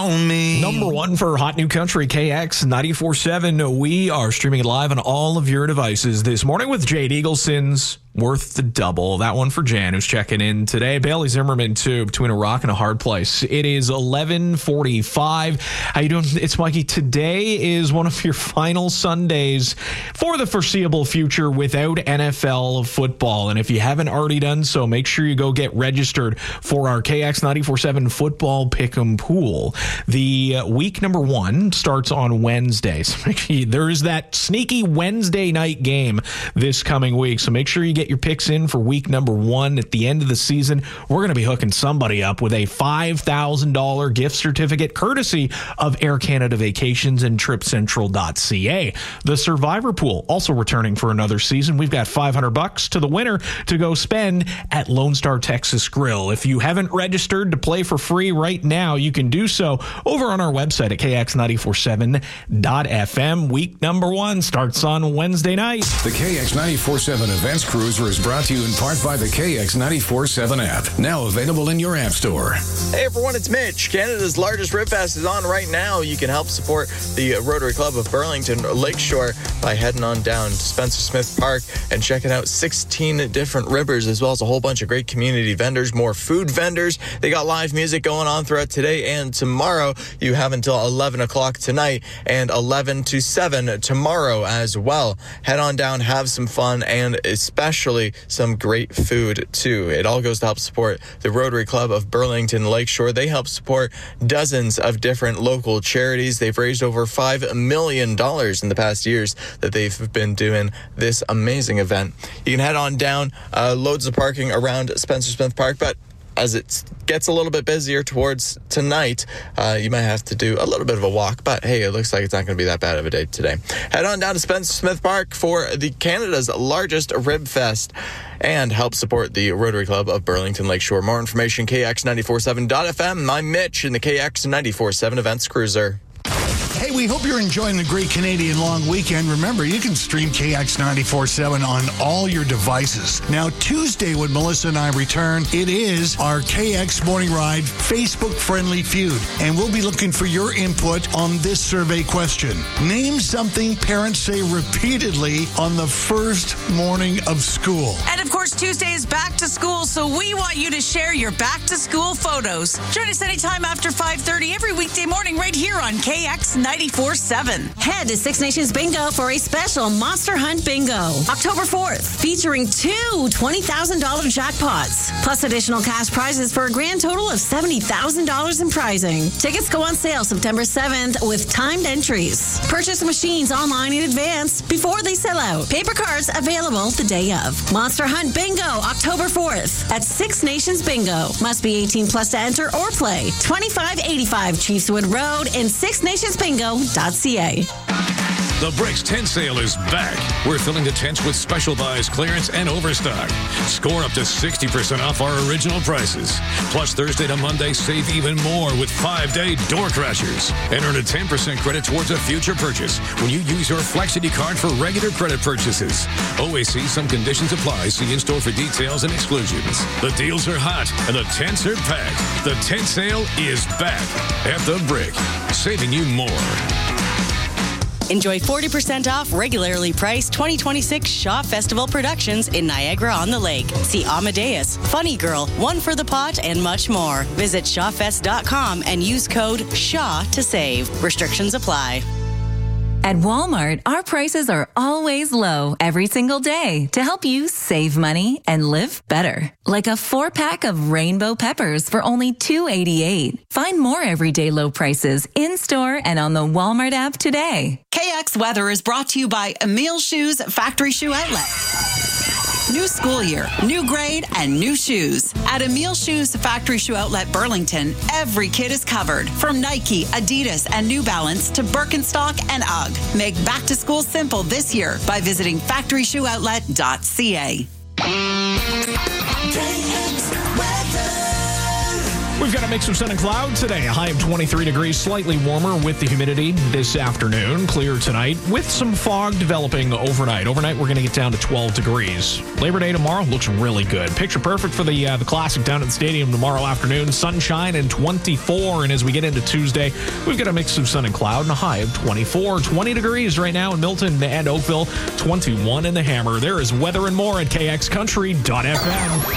on me. Number one for Hot New Country, KX 94.7. We are streaming live on all of your devices this morning with Jade Eagleson's Worth the Double. That one for Jan, who's checking in today. Bailey Zimmerman, too, between a rock and a hard place. It is 11:45. How you doing? It's Mikey. Today is one of your final Sundays for the foreseeable future without NFL football. And if you haven't already done so, make sure you go get registered for our KX 94.7 football pick'em pool. The week number one starts on Wednesday. So there is that sneaky Wednesday night game this coming week. So make sure you get your picks in for week number one. At the end of the season, we're going to be hooking somebody up with a $5,000 gift certificate courtesy of Air Canada Vacations and TripCentral.ca. The Survivor Pool also returning for another season. We've got $500 to the winner to go spend at Lone Star Texas Grill. If you haven't registered to play for free right now, you can do so over on our website at kx947.fm. Week number one starts on Wednesday night. The KX 94.7 Events Cruiser is brought to you in part by the KX 94.7 app, now available in your app store. Hey everyone, it's Mitch. Canada's largest Rib Fest is on right now. You can help support the Rotary Club of Burlington Lakeshore by heading on down to Spencer Smith Park and checking out 16 different ribbers, as well as a whole bunch of great community vendors, more food vendors. They got live music going on throughout today and tomorrow. You have until 11 o'clock tonight and 11 to 7 tomorrow as well. Head on down, have some fun, and especially some great food too. It all goes to help support the Rotary Club of Burlington Lakeshore. They help support dozens of different local charities. They've raised over $5 million in the past years that they've been doing this amazing event. You can head on down, loads of parking around Spencer Smith Park, but as it gets a little bit busier towards tonight, you might have to do a little bit of a walk, but hey, it looks like it's not going to be that bad of a day today. Head on down to Spencer Smith Park for the Canada's largest Rib Fest and help support the Rotary Club of Burlington Lakeshore. More information, kx947.fm. I'm Mitch in the KX 94.7 Events Cruiser. Hey, we hope you're enjoying the great Canadian long weekend. Remember, you can stream KX 94.7 on all your devices. Now, Tuesday, when Melissa and I return, it is our KX Morning Ride Facebook-friendly feud. And we'll be looking for your input on this survey question. Name something parents say repeatedly on the first morning of school. And, of course, Tuesday is back to school, so we want you to share your back-to-school photos. Join us anytime after 5:30 every weekday morning right here on KX 94.7. Head to Six Nations Bingo for a special Monster Hunt Bingo, October 4th, featuring two $20,000 jackpots, plus additional cash prizes for a grand total of $70,000 in prizing. Tickets go on sale September 7th with timed entries. Purchase machines online in advance before they sell out. Paper cards available the day of. Monster Hunt Bingo, October 4th at Six Nations Bingo. Must be 18 plus to enter or play. 2585 Chiefswood Road in sixnationsbingo.ca. The Bricks tent sale is back. We're filling the tents with special buys, clearance, and overstock. Score up to 60% off our original prices. Plus, Thursday to Monday, save even more with 5-day door crashers. And earn a 10% credit towards a future purchase when you use your Flexity card for regular credit purchases. OAC, some conditions apply. See in-store for details and exclusions. The deals are hot, and the tents are packed. The tent sale is back at The Brick, saving you more. Enjoy 40% off regularly priced 2026 Shaw Festival productions in Niagara-on-the-Lake. See Amadeus, Funny Girl, One for the Pot, and much more. Visit shawfest.com and use code SHAW to save. Restrictions apply. At Walmart, our prices are always low every single day to help you save money and live better. Like a 4-pack of rainbow peppers for only $2.88. Find more everyday low prices in-store and on the Walmart app today. KX Weather is brought to you by Emile Shoes Factory Shoe Outlet. New school year, new grade, and new shoes. At Emile Shoes Factory Shoe Outlet Burlington, every kid is covered. From Nike, Adidas, and New Balance to Birkenstock and UGG. Make back to school simple this year by visiting factoryshoeoutlet.ca. We've We've got a mix of sun and cloud today. A high of 23 degrees, slightly warmer with the humidity this afternoon. Clear tonight with some fog developing overnight. Overnight, we're going to get down to 12 degrees. Labor Day tomorrow looks really good. Picture perfect for the Classic down at the stadium tomorrow afternoon. Sunshine and 24. And as we get into Tuesday, we've got a mix of sun and cloud and a high of 24. 20 degrees right now in Milton and Oakville. 21 in the Hammer. There is weather and more at KXCountry.fm.